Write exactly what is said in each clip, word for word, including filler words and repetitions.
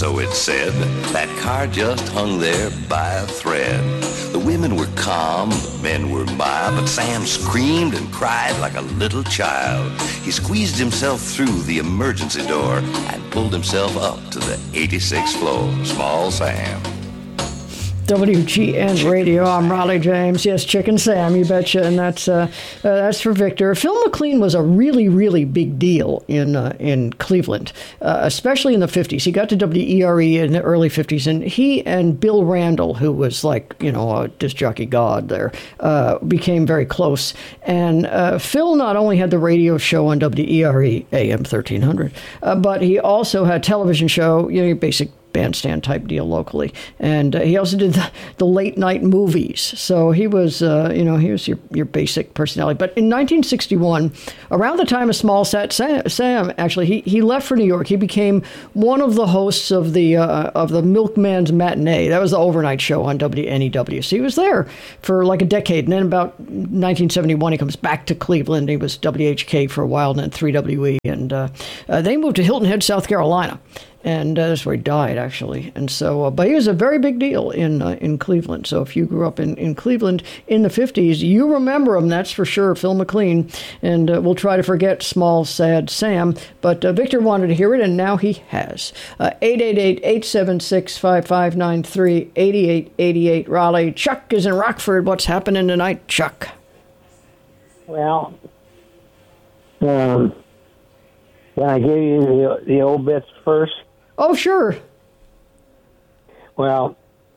So it said, that car just hung there by a thread. The women were calm, the men were mild, but Sam screamed and cried like a little child. He squeezed himself through the emergency door and pulled himself up to the eighty-sixth floor. Small Sam. W G N Radio. I'm Raleigh James. Yes, Chicken Sam, you betcha. And that's uh, uh, that's for Victor. Phil McLean was a really, really big deal in uh, in Cleveland, uh, especially in the fifties. He got to W E R E in the early fifties, and he and Bill Randall, who was like, you know, a disc jockey god there, uh, became very close. And uh, Phil not only had the radio show on W E R E, A M thirteen hundred, uh, but he also had a television show, you know, your basic bandstand type deal locally, and uh, he also did the, the late night movies. So he was, uh, you know, he was your, your basic personality. But in nineteen sixty-one, around the time of Small Sat Sam, Sam actually, he, he left for New York. He became one of the hosts of the uh, of the Milkman's Matinee. That was the overnight show on W N E W. So he was there for like a decade, and then about nineteen seventy-one, he comes back to Cleveland. He was W H K for a while, and then three W E, and uh, uh, they moved to Hilton Head, South Carolina. And uh, that's where he died, actually. And so, uh, but he was a very big deal in uh, in Cleveland. So if you grew up in, in Cleveland in the fifties, you remember him, that's for sure, Phil McLean. And uh, we'll try to forget Small Sad Sam. But uh, Victor wanted to hear it, and now he has. Uh, eight eight eight, eight seven six, five five nine three, eight eight eight eight, Raleigh. Chuck is in Rockford. What's happening tonight, Chuck? Well, um, can I give you the, the old bits first? Oh, sure. Well,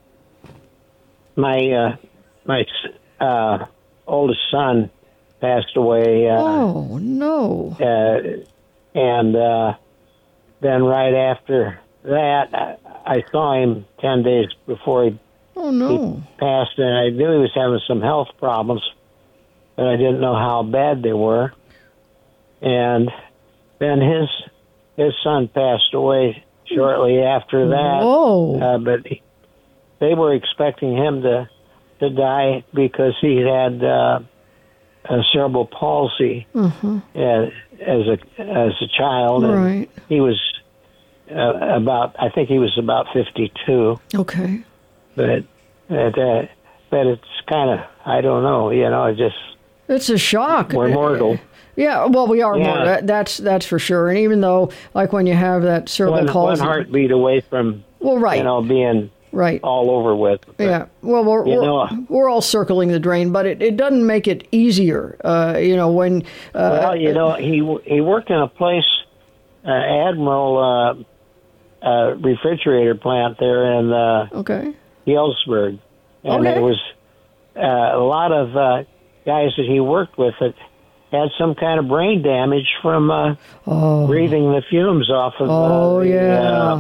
my uh, my uh, oldest son passed away. Uh, oh, no. Uh, and uh, then right after that, I, I saw him ten days before he, oh, no. he passed, and I knew he was having some health problems, but I didn't know how bad they were. And then his his son passed away shortly after that. Whoa. Uh, but he, they were expecting him to to die because he had uh, a cerebral palsy uh-huh. as, as a as a child. And right. He was uh, about, I think he was about fifty-two. Okay. But but, uh, but it's kind of, I don't know, you know, it just... It's a shock. We're mortal. Yeah, well, we are yeah. mortal. That, that's that's for sure. And even though, like when you have that cerebral one, palsy, one heartbeat away from, well, right, you know, being right. all over with. But, yeah, well, we're we're, know, we're all circling the drain, but it, it doesn't make it easier. Uh, you know, when uh, well, you know, he he worked in a place, uh, Admiral uh, uh, refrigerator plant there in uh, okay, Galesburg, and okay. there was uh, a lot of uh, guys that he worked with that had some kind of brain damage from uh, oh. breathing the fumes off of oh uh, the, yeah uh,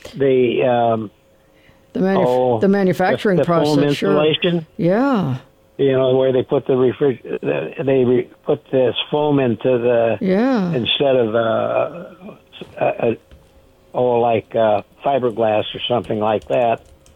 the um, the, manuf- oh, the manufacturing the, the process. foam Sure. insulation. Yeah. You know, where they put the refrig- they re- put this foam into the yeah instead of uh, a, a, oh like uh, fiberglass or something like that,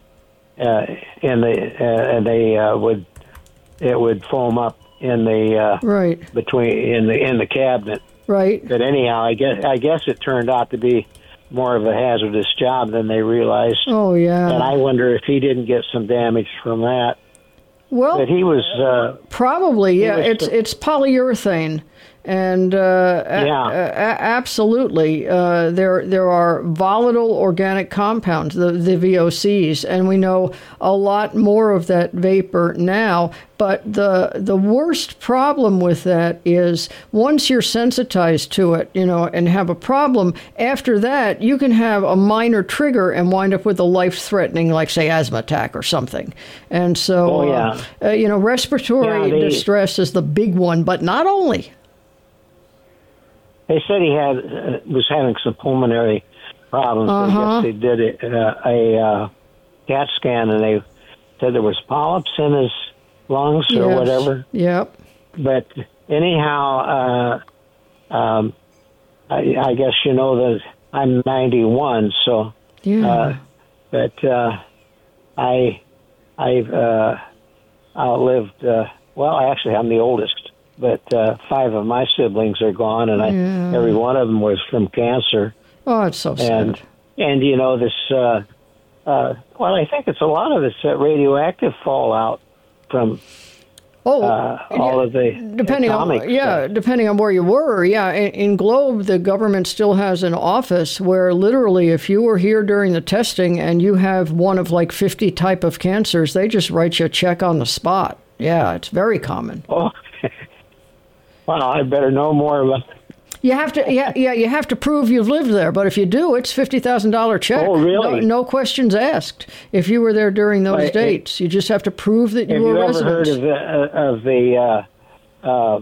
uh, and they uh, and they uh, would it would foam up in the uh, right between in the in the cabinet. Right. But anyhow, I guess I guess it turned out to be more of a hazardous job than they realized. Oh yeah. And I wonder if he didn't get some damage from that. Well, but he was uh, probably yeah. Was, it's it's polyurethane. And uh, yeah. a- a- absolutely, uh, there there are volatile organic compounds, the, the V O Cs, and we know a lot more of that vapor now. But the the worst problem with that is once you're sensitized to it, you know, and have a problem, after that you can have a minor trigger and wind up with a life-threatening, like say, asthma attack or something. And so, oh, yeah. uh, uh, you know, respiratory yeah, they, distress is the big one, but not only. They said he had uh, was having some pulmonary problems. Uh-huh. I guess they did a, uh, a uh, CAT scan, and they said there was polyps in his lungs or yes. whatever. Yep. But anyhow, uh, um, I, I guess you know that I'm ninety-one, so. Yeah. Uh, but uh, I I've uh, outlived. Uh, well, actually, I'm the oldest. But uh, five of my siblings are gone, and I, yeah. every one of them was from cancer. Oh, it's so sad. And and you know this. Uh, uh, well, I think it's a lot of it's uh, radioactive fallout from. Oh, uh, all yeah, of the depending atomic on yeah, stuff. depending on where you were, yeah. In, in Globe, the government still has an office where literally, if you were here during the testing and you have one of like fifty type of cancers, they just write you a check on the spot. Yeah, it's very common. Oh, well, I better know more about. You have to, yeah, yeah. You have to prove you've lived there, but if you do, it's fifty thousand dollar check. Oh, really? No, no questions asked. If you were there during those Right. dates, you just have to prove that you Have were you a ever resident. heard of the, uh, of the uh, uh,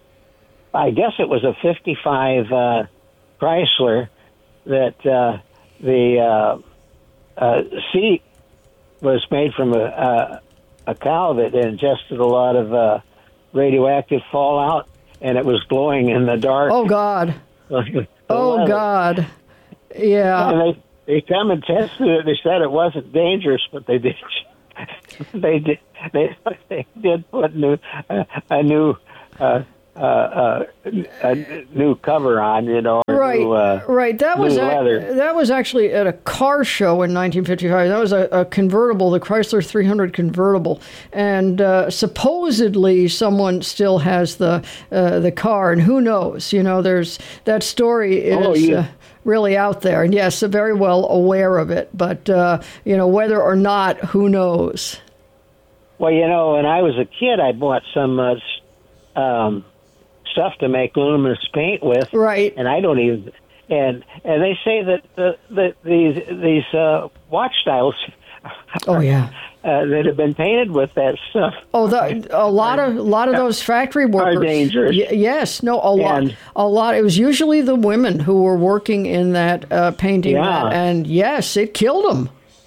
I guess it was a fifty-five uh, Chrysler that uh, the uh, uh, seat was made from a, a, a cow that ingested a lot of uh, radioactive fallout, and it was glowing in the dark. Oh God! The Oh leather. God! Yeah. And they they come and tested it. They said it wasn't dangerous, but they did. They did. They, they did put new uh, a new uh, uh, uh, a new cover on. You know, or Right, New, uh, right. That was new ac- leather. that was actually at a car show in nineteen fifty-five. That was a, a convertible, the Chrysler three hundred convertible, and uh, supposedly someone still has the uh, the car, and who knows? You know, there's that story is. Oh, yeah. uh, really out there, and yes, very well aware of it, but uh, you know, whether or not, who knows? Well, you know, when I was a kid, I bought some uh, s- um, stuff to make luminous paint with, Right. and I don't even. And and they say that the, the, these these uh, watch dials Oh yeah. uh, that have been painted with that stuff. Oh, the, a lot of a lot of those factory workers dangerous. Y- yes, no, a lot, And- a lot. It was usually the women who were working in that uh, painting, Yeah. that, and yes, it killed them.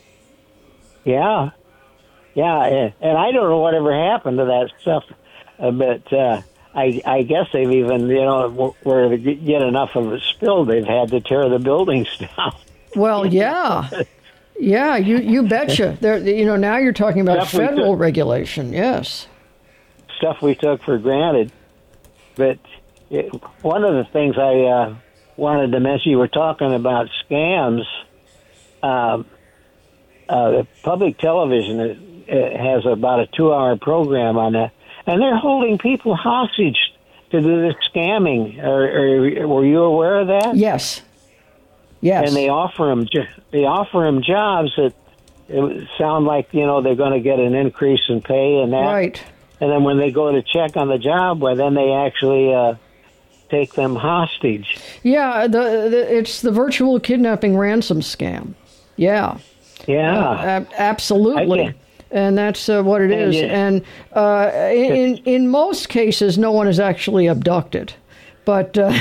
Yeah, yeah, and, and I don't know whatever happened to that stuff, uh, but uh, I I guess they've even you know wh- where to get get enough of it spilled, they've had to tear the buildings down. Well, yeah, yeah, you you betcha. There, you know, now you're talking about Definitely federal could. regulation. Yes. Stuff we took for granted. But it, one of the things I uh, wanted to mention, you were talking about scams. Um, uh, the public television uh, has about a two-hour program on that, and they're holding people hostage to do this scamming. Are, are, were you aware of that? Yes. Yes. And they offer them they offer them jobs that it sound like you know they're going to get an increase in pay and that. Right. And then when they go to check on the job, well, then they actually uh, take them hostage. Yeah. The, the it's the virtual kidnapping ransom scam. Yeah. Yeah. Ab- absolutely. I can- And that's uh, what it And is. you- And uh, in in most cases, no one is actually abducted, but uh,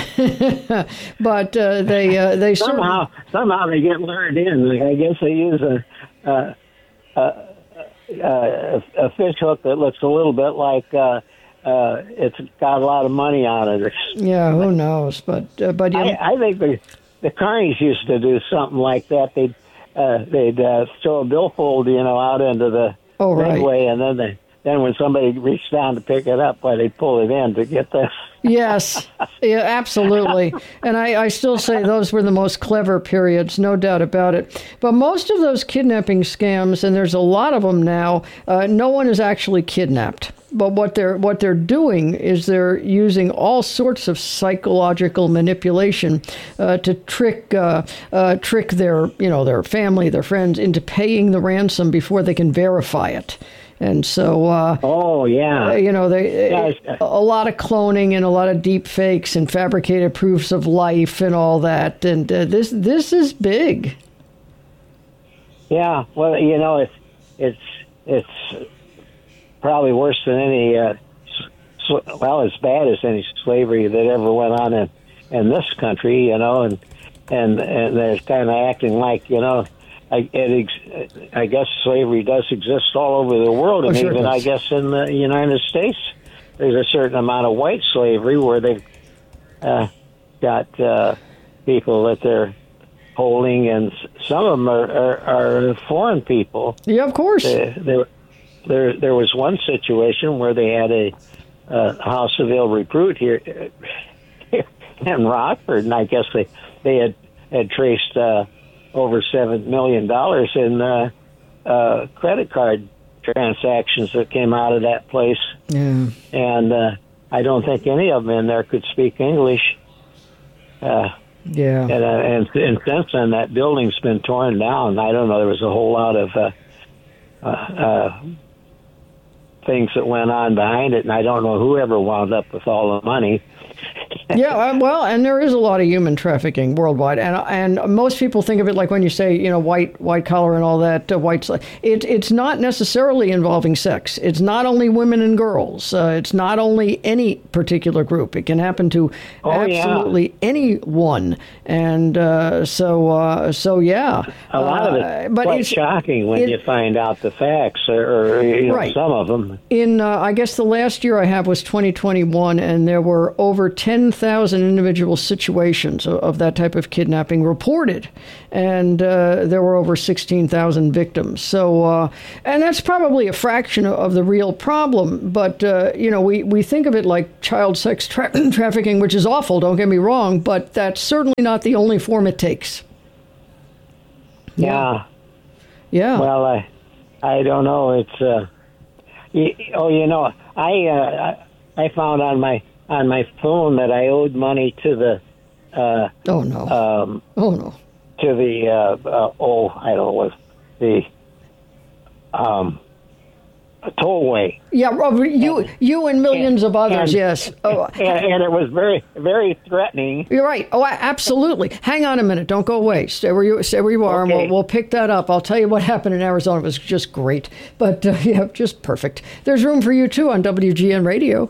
but uh, they uh, they certainly- somehow somehow they get lured in. Like, I guess they use a a, a, a a fish hook that looks a little bit like uh, uh, it's got a lot of money on it. yeah, who knows? But uh, but yeah, I, I think the the carnies used to do something like that. They'd uh, they'd uh, throw a billfold, you know, out into the Oh, right. midway, and then they then when somebody reached down to pick it up, why they pull it in to get the. yes, yeah, absolutely. And I, I still say those were the most clever periods, no doubt about it. But most of those kidnapping scams, and there's a lot of them now, uh, no one is actually kidnapped. But what they're what they're doing is they're using all sorts of psychological manipulation uh, to trick uh, uh, trick their you know their family, their friends into paying the ransom before they can verify it. And so, uh, Oh yeah. you know, they Yeah. a lot of cloning and a lot of deep fakes and fabricated proofs of life and all that. And uh, this this is big. Yeah, well, you know, it's it's it's probably worse than any, uh, sl- well, as bad as any slavery that ever went on in, in this country, you know, and and and they're kind of acting like, you know, I it ex- I guess slavery does exist all over the world, Oh, and sure it even I does. guess in the United States, there's a certain amount of white slavery where they've uh, got uh, people that they're holding, and s- some of them are, are, are foreign people. Yeah, of course. Uh, there, there, there was one situation where they had a uh, House of Ill recruit here in Rockford, and I guess they they had had traced uh, over seven million dollars in uh, uh, credit card transactions that came out of that place. Yeah. And uh, I don't think any of them in there could speak English. Uh, yeah. And, uh, and, and since then, that building's been torn down. I don't know. There was a whole lot of uh, uh, uh, things that went on behind it, and I don't know who ever wound up with all the money. Yeah, well, and there is a lot of human trafficking worldwide, and and most people think of it like when you say, you know, white white collar and all that, uh, white. It, it's not necessarily involving sex. It's not only women and girls. Uh, it's not only any particular group. It can happen to oh, absolutely yeah. anyone, and uh, so uh, so yeah. A lot of uh, it, but quite it's shocking when it, you find out the facts, or, or you know, right. some of them. In uh, I guess the last year I have was twenty twenty-one, and there were over ten thousand individual situations of, of that type of kidnapping reported, and uh, there were over sixteen thousand victims. So, uh, and that's probably a fraction of, of the real problem. But uh, you know, we, we think of it like child sex tra- trafficking, which is awful. Don't get me wrong, but that's certainly not the only form it takes. Yeah. Yeah. Well, I I don't know. It's uh, you, oh, you know, I uh, I found on my. on my phone that I owed money to the uh, oh no um, oh no to the uh, uh, oh I don't know what the um, tollway. Yeah, Robert, you and, you and millions and, of others. and, yes. Oh, and, and it was very very threatening. You're right. Oh, absolutely. Hang on a minute. Don't go away. Stay where you stay where you are, Okay. and we'll, we'll pick that up. I'll tell you what happened in Arizona. It was just great. But uh, yeah, just perfect. There's room for you too on W G N Radio.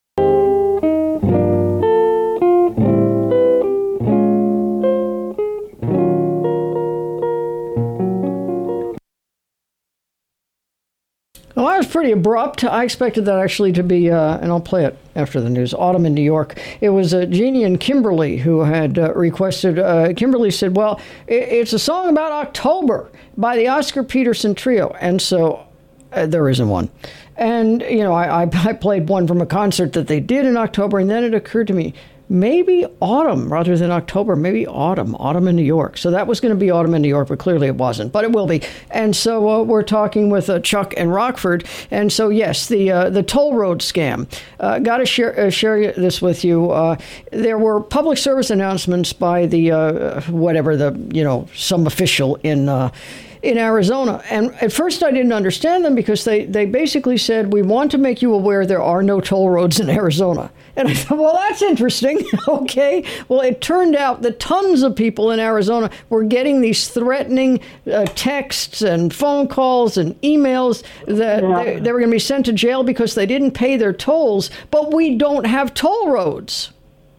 Well, that was pretty abrupt. I expected that actually to be, uh, and I'll play it after the news, Autumn in New York. It was uh, Jeannie and Kimberly who had uh, requested. Uh, Kimberly said, well, it, it's a song about October by the Oscar Peterson Trio. And so uh, there isn't one. And, you know, I, I, I played one from a concert that they did in October, and then it occurred to me, maybe autumn rather than October, maybe autumn, autumn in New York. So that was going to be autumn in New York, but clearly it wasn't, but it will be. And so uh, we're talking with uh, Chuck and Rockford. And so, yes, the uh, the toll road scam. Uh, Got to share uh, share this with you. Uh, there were public service announcements by the, uh, whatever, the, you know, some official in uh in Arizona. And at first I didn't understand them because they, they basically said, we want to make you aware there are no toll roads in Arizona. And I thought, well, that's interesting. Okay. Well, it turned out that tons of people in Arizona were getting these threatening uh, texts and phone calls and emails that Yeah. they, they were going to be sent to jail because they didn't pay their tolls, but we don't have toll roads.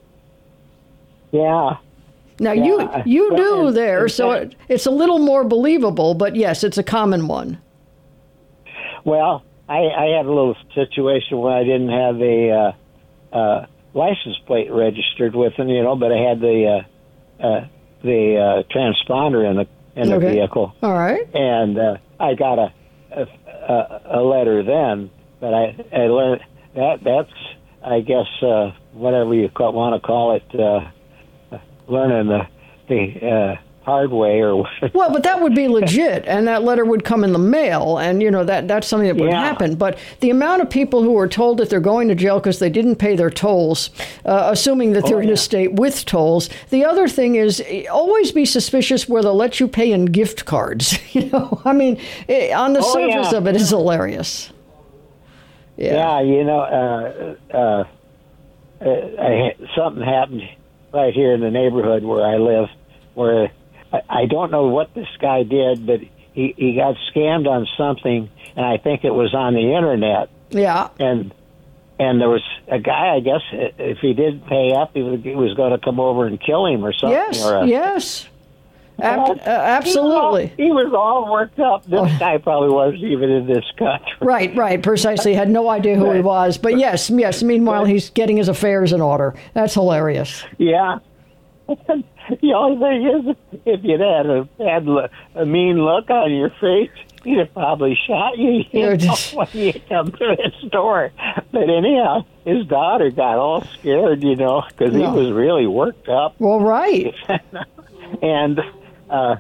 Yeah. Now, Yeah. you you do And- there, and so that- it, it's a little more believable, but yes, it's a common one. Well, I, I had a little situation where I didn't have a uh, uh, license plate registered with them, you know, but I had the uh, uh, the uh, transponder in the in the Okay. vehicle, All right. and uh, I got a, a a letter then. But I I learned that that's I guess uh, whatever you call, want to call it, uh, learning the the uh, hard way or what. Well, but that would be legit, and that letter would come in the mail, and, you know, that that's something that would Yeah. happen. But the amount of people who are told that they're going to jail because they didn't pay their tolls, uh, assuming that they're Oh, in yeah. a state with tolls. The other thing is, eh, always be suspicious where they'll let you pay in gift cards. You know, I mean, eh, on the Oh, surface yeah. of it is hilarious. Yeah. Yeah, you know, uh, uh, uh, I, something happened right here in the neighborhood where I live, where I, I don't know what this guy did, but he, he got scammed on something, and I think it was on the internet. Yeah. And and there was a guy, I guess, if he didn't pay up, he was, he was going to come over and kill him or something. Yes. or a, Yes. Ab- Well, uh, absolutely. He was, all, he was all worked up. This Oh. guy probably wasn't even in this country. Right, right, precisely. Had no idea who he was. But yes, yes, meanwhile, he's getting his affairs in order. That's hilarious. Yeah. The only thing is, if you'd had a, had a mean look on your face, he'd have probably shot you, you You're know, just- when you come to his door. But anyhow, his daughter got all scared, you know, because No. he was really worked up. Well, right. And uh,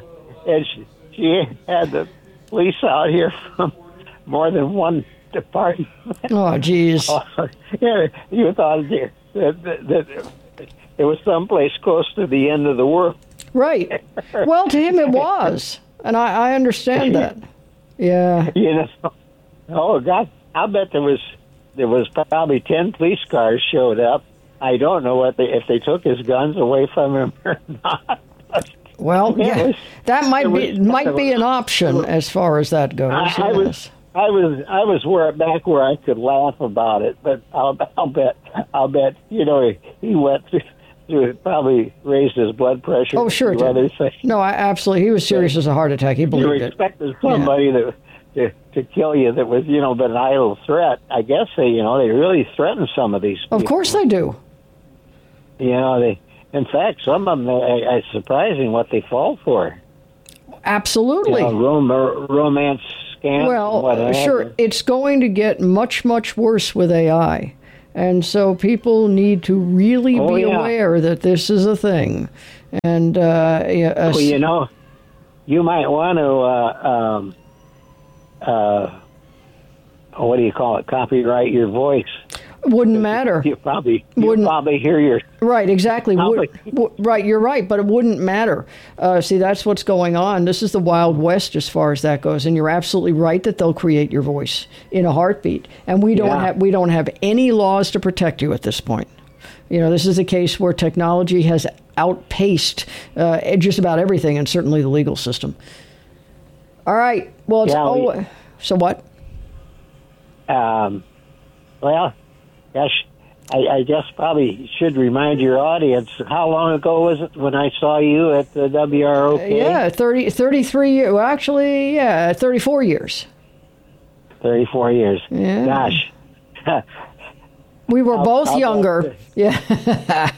and she, she had the police out here from more than one department. Oh, geez. Yeah, you thought that, that, that it was someplace close to the end of the world. Right. Well, to him it was, and I, I understand that. Yeah. You know. Oh God, I bet there was there was probably ten police cars showed up. I don't know what they if they took his guns away from him or not. Well, yeah, was, that might be was, might be an option as far as that goes. I, yes. I was I was I was where back where I could laugh about it, but I'll, I'll bet I'll bet you know he, he went through, through probably raised his blood pressure. Oh, sure. Other things. No, I, absolutely. He was serious as a heart attack. He believed you it. expected somebody yeah. to, to to kill you that was you know but an idle threat. I guess they you know they really threaten some of these people. Of course they do. You know they. In fact, some of them are, are surprising what they fall for. Absolutely. You know, rom- romance scams. Well, sure. It's going to get much, much worse with A I. And so people need to really oh, be yeah. aware that this is a thing. And, uh, yeah, well, you know, you might want to, uh, um, uh, what do you call it, copyright your voice. Wouldn't matter. You probably you wouldn't probably hear your right exactly. Would, w- right, you're right, but it wouldn't matter. Uh, see, that's what's going on. This is the Wild West as far as that goes, and you're absolutely right that they'll create your voice in a heartbeat, and we don't yeah. have we don't have any laws to protect you at this point. You know, this is a case where technology has outpaced uh, just about everything, and certainly the legal system. All right. Well, it's yeah, oh, we, so what? Um. Well. Gosh, I, I guess probably should remind your audience, how long ago was it when I saw you at the W R O K? Uh, yeah, thirty, thirty-three years. Well, actually, yeah, thirty-four years. thirty-four years. Yeah. Gosh. We were I'll, both I'll younger. Yeah.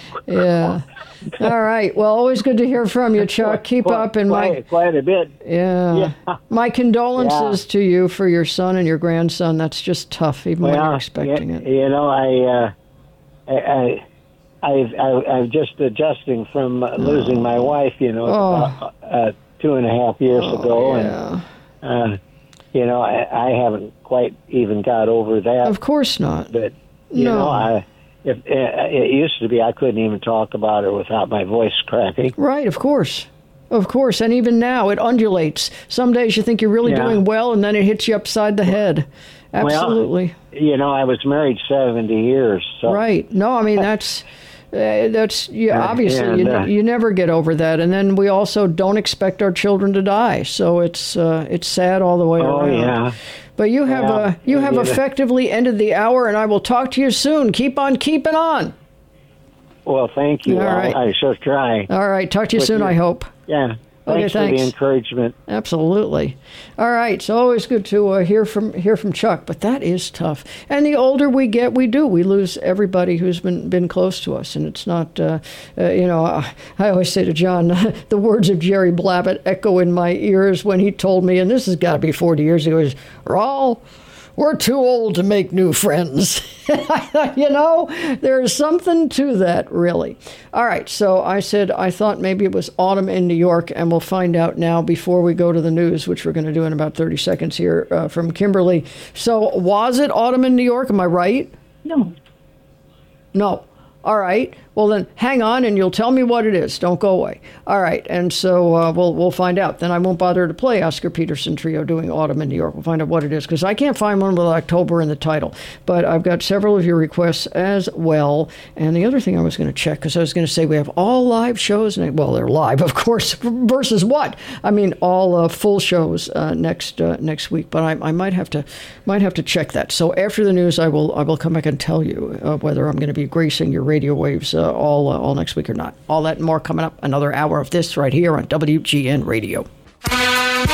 Yeah. All right. Well, always good to hear from you, Chuck. Keep quite, up, and quite, my quite a bit. Yeah. yeah. My condolences yeah. to you for your son and your grandson. That's just tough, even well, when you're expecting you, it. You know, I, uh, I, I, I, I'm just adjusting from uh, losing my wife. You know, oh. uh, uh, two and a half years oh, ago, yeah. and uh, you know, I, I haven't quite even got over that. Of course not. But you no. know, I. If, uh, it used to be I couldn't even talk about it without my voice cracking. Right, of course. Of course. And even now, it undulates. Some days you think you're really yeah. doing well, and then it hits you upside the head. Absolutely. Well, you know, I was married seventy years. So. Right. No, I mean, that's... Uh, that's yeah, obviously and, you, uh, you never get over that, and then we also don't expect our children to die, so it's uh, it's sad all the way oh, around. Yeah. But you have yeah. uh, you have yeah. effectively ended the hour, and I will talk to you soon. Keep on keeping on. Well, thank you. All right. I, I shall try. All right. Talk to you With soon. your, I hope. Yeah. Okay, thanks, thanks for the encouragement. Absolutely. All right. So always good to uh, hear from hear from Chuck, but that is tough. And the older we get, we do. We lose everybody who's been, been close to us. And it's not, uh, uh, you know, uh, I always say to John, the words of Jerry Blabbett echo in my ears when he told me, and this has got to be forty years ago, is, Raul, we're too old to make new friends. You know, there's something to that, really. All right, so I said I thought maybe it was autumn in New York, and we'll find out now before we go to the news, which we're going to do in about thirty seconds here uh, from Kimberly. So was it autumn in New York? Am I right? No. No. All right. Well, then hang on, and you'll tell me what it is. Don't go away. All right. And so uh, we'll we'll find out. Then I won't bother to play Oscar Peterson Trio doing Autumn in New York. We'll find out what it is, because I can't find one with October in the title. But I've got several of your requests as well. And the other thing I was going to check, because I was going to say we have all live shows. And, well, they're live, of course, versus what? I mean, all uh, full shows uh, next uh, next week. But I, I might have to might have to check that. So after the news, I will I will come back and tell you uh, whether I'm going to be gracing your radio waves uh, all uh, all next week or not. All that and more coming up. Another hour of this right here on W G N Radio.